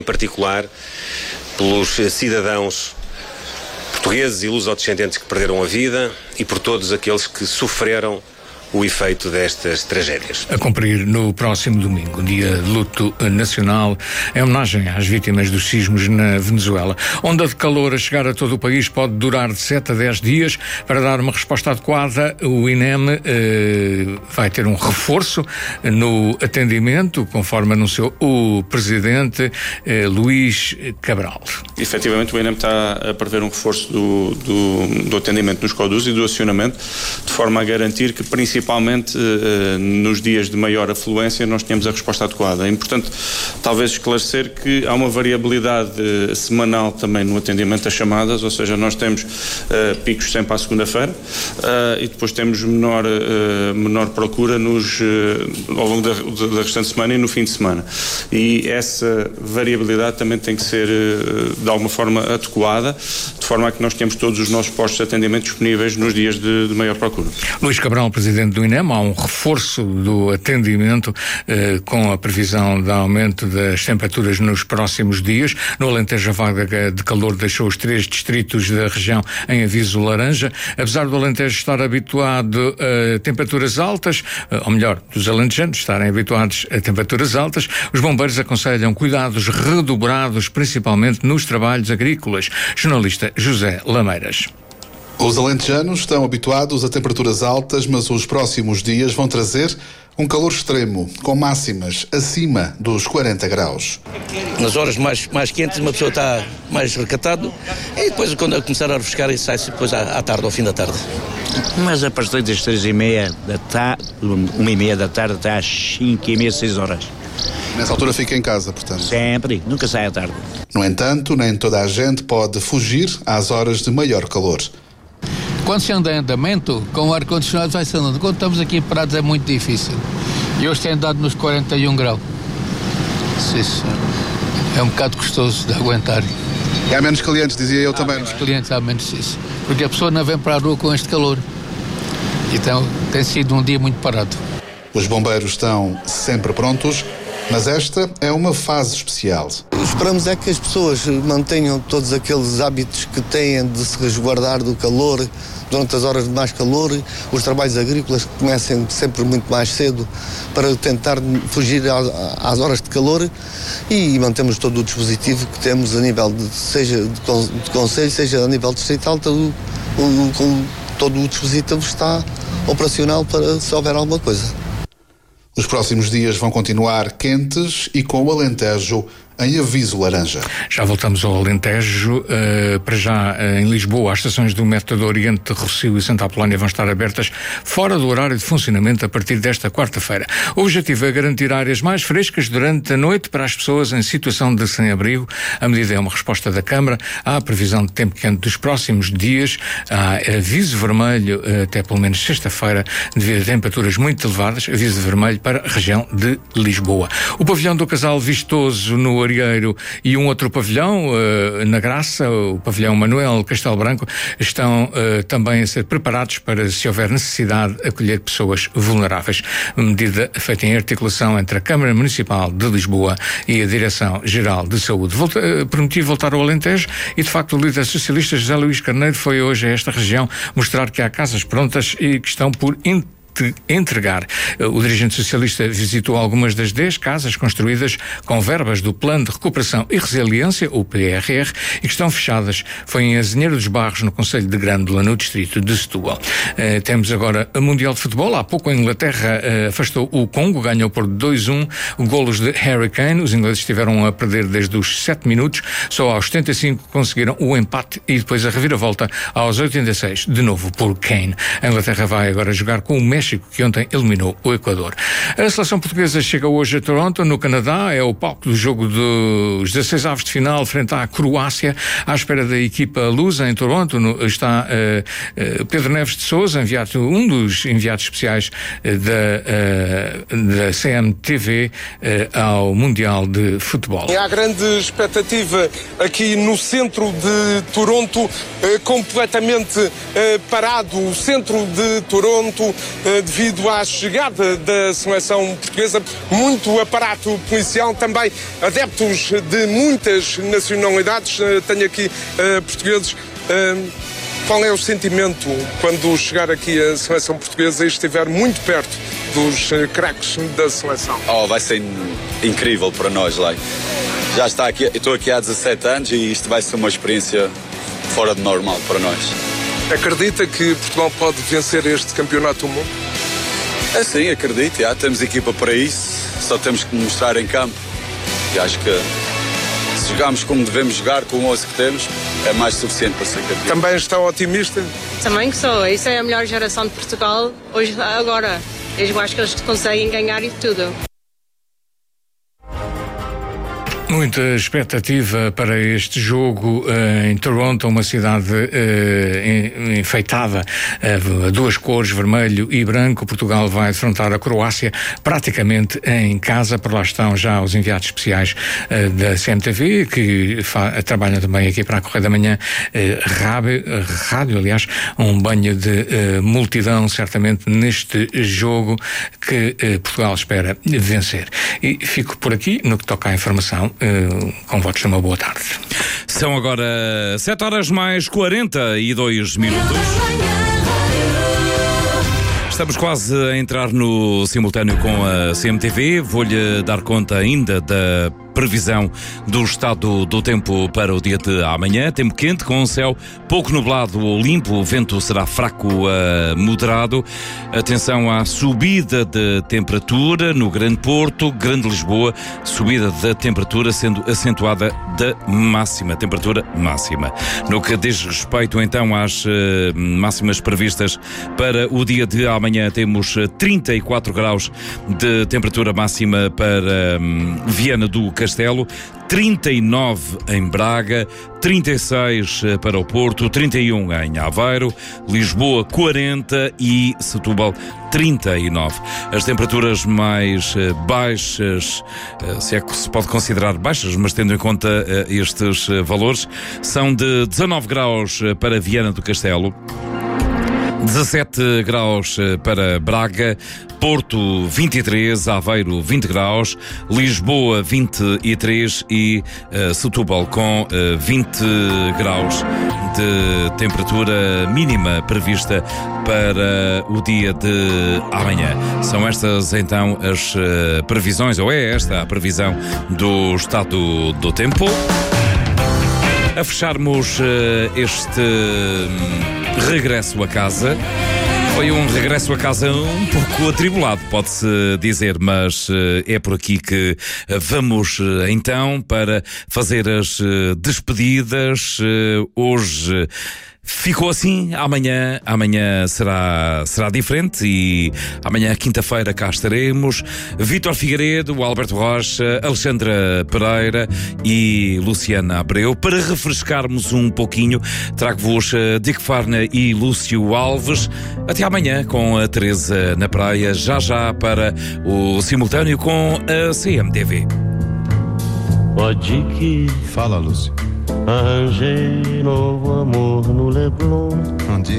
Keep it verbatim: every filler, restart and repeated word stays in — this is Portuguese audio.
em particular pelos cidadãos portugueses e lusodescendentes que perderam a vida e por todos aqueles que sofreram o efeito destas tragédias. A cumprir no próximo domingo, dia de luto nacional, em homenagem às vítimas dos sismos na Venezuela. Onda de calor a chegar a todo o país pode durar de sete a dez dias. Para dar uma resposta adequada, o INEM eh, vai ter um reforço no atendimento, conforme anunciou o Presidente eh, Luís Cabral. Efetivamente, o INEM está a prever um reforço do, do, do atendimento nos CODUs e do acionamento, de forma a garantir que, principalmente, Principalmente eh, nos dias de maior afluência, nós temos a resposta adequada. É importante, talvez, esclarecer que há uma variabilidade eh, semanal também no atendimento às chamadas, ou seja, nós temos eh, picos sempre à segunda-feira eh, e depois temos menor, eh, menor procura nos, eh, ao longo da, da restante semana e no fim de semana. E essa variabilidade também tem que ser, eh, de alguma forma, adequada, de forma a que nós tenhamos todos os nossos postos de atendimento disponíveis nos dias de, de maior procura. Luís Cabral, Presidente do INEM, há um reforço do atendimento eh, com a previsão de aumento das temperaturas nos próximos dias. No Alentejo, a vaga de calor deixou os três distritos da região em aviso laranja. Apesar do Alentejo estar habituado a temperaturas altas, ou melhor, dos alentejanos estarem habituados a temperaturas altas, os bombeiros aconselham cuidados redobrados, principalmente nos trabalhos agrícolas. Jornalista José Lameiras. Os alentejanos estão habituados a temperaturas altas, mas os próximos dias vão trazer um calor extremo, com máximas acima dos quarenta graus. Nas horas mais, mais quentes uma pessoa está mais recatado e depois quando começar a refrescar sai-se depois à, à tarde, ao fim da tarde. Mas a partir das três e meia da tarde, uma e meia da tarde até às cinco e meia, seis horas. Nessa altura fica em casa, portanto? Sempre, nunca sai à tarde. No entanto, nem toda a gente pode fugir às horas de maior calor. Quando se anda em andamento, com o ar-condicionado vai-se andando. Quando estamos aqui parados é muito difícil. E hoje tem andado nos quarenta e um graus. Isso é um bocado custoso de aguentar. E há menos clientes, dizia eu há também. Há menos clientes, há menos isso. Porque a pessoa não vem para a rua com este calor. Então tem sido um dia muito parado. Os bombeiros estão sempre prontos, mas esta é uma fase especial. Esperamos é que as pessoas mantenham todos aqueles hábitos que têm de se resguardar do calor durante as horas de mais calor, os trabalhos agrícolas que comecem sempre muito mais cedo para tentar fugir às horas de calor e mantemos todo o dispositivo que temos a nível de, seja de conselho, seja a nível distrital, todo o, todo o dispositivo está operacional para se houver alguma coisa. Os próximos dias vão continuar quentes e com o Alentejo em aviso laranja. Já voltamos ao Alentejo. Uh, para já, uh, em Lisboa, as estações do Método do Oriente, Rossio e Santa Apolónia vão estar abertas fora do horário de funcionamento a partir desta quarta-feira. O objetivo é garantir áreas mais frescas durante a noite para as pessoas em situação de sem-abrigo. A medida é uma resposta da Câmara à previsão de tempo quente dos próximos dias. Há aviso vermelho uh, até pelo menos sexta-feira devido a temperaturas muito elevadas. Aviso vermelho para a região de Lisboa. O pavilhão do Casal Vistoso no Arieiro e um outro pavilhão uh, na Graça, o pavilhão Manuel Castelo Branco, estão uh, também a ser preparados para, se houver necessidade, acolher pessoas vulneráveis. Medida feita em articulação entre a Câmara Municipal de Lisboa e a Direção-Geral de Saúde. Volta, uh, prometi voltar ao Alentejo e, de facto, o líder socialista José Luís Carneiro foi hoje a esta região mostrar que há casas prontas e que estão por in- entregar. O dirigente socialista visitou algumas das dez casas construídas com verbas do Plano de Recuperação e Resiliência, o P R R, e que estão fechadas. Foi em Azinheiro dos Barros, no concelho de Grândola, no distrito de Setúbal. Uh, temos agora a Mundial de Futebol. Há pouco a Inglaterra uh, afastou o Congo, ganhou por dois a um, golos de Harry Kane. Os ingleses estiveram a perder desde os sete minutos, só aos setenta e cinco conseguiram o empate e depois a reviravolta aos oitenta e seis, de novo por Kane. A Inglaterra vai agora jogar com o México, que ontem eliminou o Equador. A seleção portuguesa chega hoje a Toronto, no Canadá. É o palco do jogo dos dezasseis avos de final frente à Croácia. À espera da equipa lusa em Toronto no, está uh, uh, Pedro Neves de Sousa, enviado, um dos enviados especiais uh, da, uh, da C M T V uh, ao Mundial de Futebol. Há grande expectativa aqui no centro de Toronto, uh, completamente uh, parado. O centro de Toronto uh, devido à chegada da seleção portuguesa, muito aparato policial, também adeptos de muitas nacionalidades, tenho aqui uh, portugueses. Uh, qual é o sentimento quando chegar aqui a seleção portuguesa e estiver muito perto dos uh, craques da seleção? Oh, vai ser incrível para nós lá. Já está aqui, eu estou aqui há dezassete anos e isto vai ser uma experiência fora de normal para nós. Acredita que Portugal pode vencer este campeonato do mundo? É sim, acredito, já temos equipa para isso, só temos que mostrar em campo. E acho que se jogarmos como devemos jogar, com o onze que temos, é mais suficiente para ser campeão. Também está otimista? Também que sou, isso é a melhor geração de Portugal hoje, agora. Eu acho que eles conseguem ganhar e tudo. Muita expectativa para este jogo uh, em Toronto, uma cidade uh, enfeitada uh, a duas cores, vermelho e branco. Portugal vai defrontar a Croácia praticamente em casa. Por lá estão já os enviados especiais uh, da C M T V, que trabalham também aqui para a Correia da Manhã. Uh, rádio, rádio, aliás, um banho de uh, multidão, certamente, neste jogo que uh, Portugal espera vencer. E fico por aqui no que toca à informação. Uh, com votos de uma boa tarde. São agora sete horas mais quarenta e dois minutos. Estamos quase a entrar no simultâneo com a C M T V. Vou-lhe dar conta ainda da previsão do estado do tempo para o dia de amanhã. Tempo quente, com o céu pouco nublado ou limpo. O vento será fraco a moderado. Atenção à subida de temperatura no Grande Porto, Grande Lisboa. Subida da temperatura sendo acentuada da máxima, temperatura máxima. No que diz respeito então às uh, máximas previstas para o dia de amanhã, temos trinta e quatro graus de temperatura máxima para um, Viana do Castelo, trinta e nove em Braga, trinta e seis para o Porto, trinta e um em Aveiro, Lisboa quarenta e Setúbal trinta e nove. As temperaturas mais baixas, se é que se pode considerar baixas, mas tendo em conta estes valores, são de dezanove graus para Viana do Castelo, dezassete graus para Braga, Porto vinte e três, Aveiro vinte graus, Lisboa vinte e três e uh, Setúbal com uh, vinte graus de temperatura mínima prevista para o dia de amanhã. São estas então as uh, previsões, ou é esta a previsão do estado do tempo. A fecharmos uh, este um, regresso a casa. Foi um regresso a casa um pouco atribulado, pode-se dizer, mas uh, é por aqui que uh, vamos uh, então para fazer as uh, despedidas. Uh, hoje ficou assim, amanhã, amanhã será, será diferente e amanhã, quinta-feira, cá estaremos. Vítor Figueiredo, Alberto Rocha, Alexandra Pereira e Luciana Abreu. Para refrescarmos um pouquinho, trago-vos Dick Farna e Lúcio Alves. Até amanhã com a Teresa na praia, já já para o simultâneo com a C M T V. Pode que... Fala, Lúcio. Arranjei novo amor no Leblon. Onde